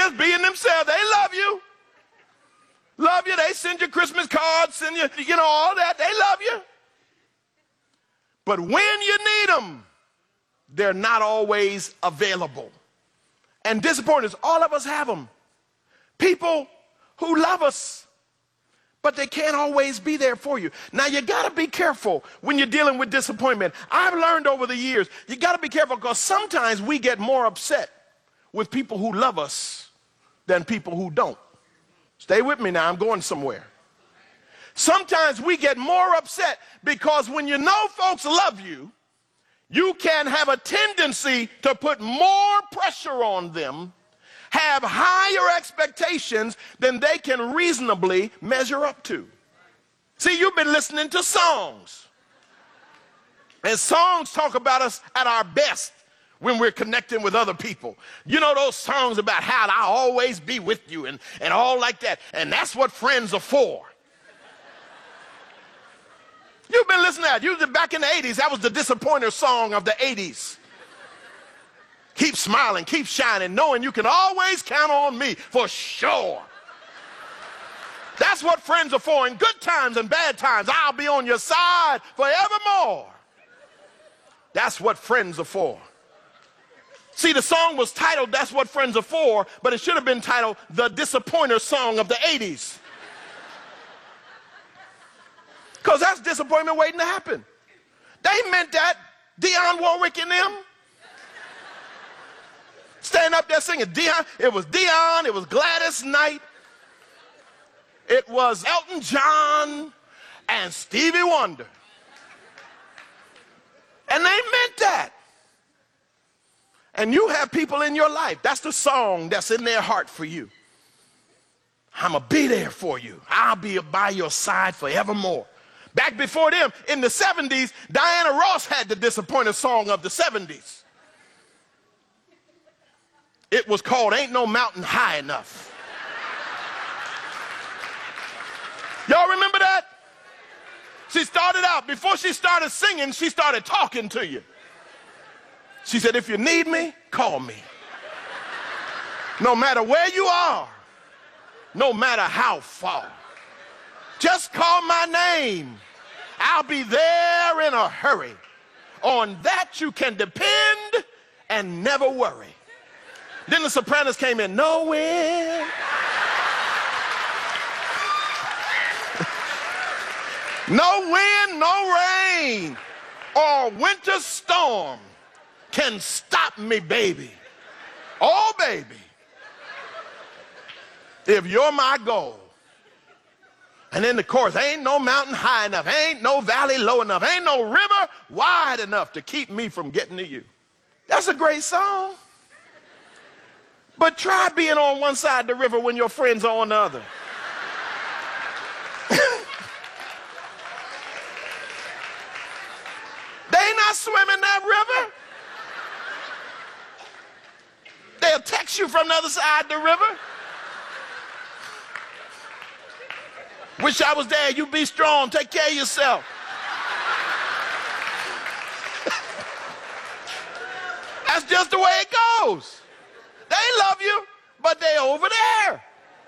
just being themselves. They love you. Love you. They send you Christmas cards, send you, all that. They love you. But when you need them, they're not always available. And disappointers, all of us have them. People who love us, but they can't always be there for you. Now, you got to be careful when you're dealing with disappointment. I've learned over the years, you got to be careful because sometimes we get more upset with people who love us than people who don't. Stay with me now, I'm going somewhere. Sometimes we get more upset because when you know folks love you, you can have a tendency to put more pressure on them, have higher expectations than they can reasonably measure up to. See, you've been listening to songs. And songs talk about us at our best when we're connecting with other people. You know those songs about how I'll always be with you and all like that. And that's what friends are for. You've been listening to that. Back in the 80s, that was the disappointer song of the 80s. Keep smiling, keep shining, knowing you can always count on me for sure. That's what friends are for. In good times and bad times, I'll be on your side forevermore. That's what friends are for. See, the song was titled, That's What Friends Are For, but it should have been titled, The Disappointer Song of the 80s. Because that's disappointment waiting to happen. They meant that. Dionne Warwick and them. Standing up there singing Dionne. It was Dionne. It was Gladys Knight. It was Elton John and Stevie Wonder. And they meant that. And you have people in your life. That's the song that's in their heart for you. I'm going to be there for you. I'll be by your side forevermore. Back before them, in the 70s, Diana Ross had the disappointed song of the 70s. It was called Ain't No Mountain High Enough. Y'all remember that? She started out, before she started singing, she started talking to you. She said, if you need me, call me. No matter where you are, no matter how far, just call my name. I'll be there in a hurry. On that you can depend and never worry. Then the Sopranos came in, no wind, no wind, no rain, or winter storm can stop me, baby. Oh, baby. If you're my goal. And then the chorus, ain't no mountain high enough, ain't no valley low enough, ain't no river wide enough to keep me from getting to you. That's a great song. But try being on one side of the river when your friends are on the other. They not swimming that river. They'll text you from the other side of the river. Wish I was there. You be strong. Take care of yourself. That's just the way it goes. They love you, but they're over there.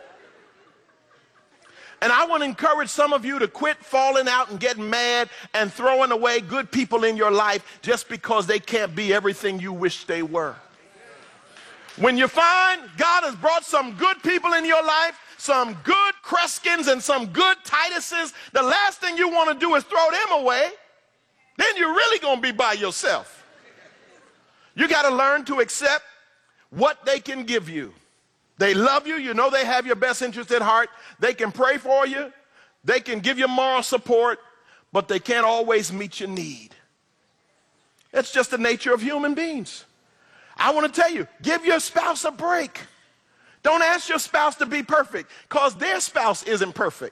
And I want to encourage some of you to quit falling out and getting mad and throwing away good people in your life just because they can't be everything you wish they were. When you find God has brought some good people in your life, some good Kreskins and some good Tituses, the last thing you want to do is throw them away. Then you're really going to be by yourself. You got to learn to accept what they can give you. They love you. You know they have your best interest at heart. They can pray for you. They can give you moral support, but they can't always meet your need. It's just the nature of human beings. I want to tell you, give your spouse a break. Don't ask your spouse to be perfect, because their spouse isn't perfect.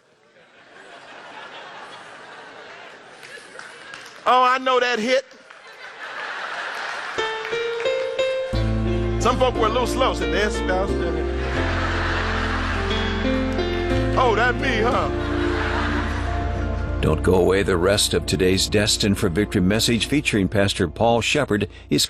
Oh, I know that hit. Some folk were a little slow, said their spouse didn't. Oh, that me, huh? Don't go away. The rest of today's Destined for Victory message featuring Pastor Paul Shepard is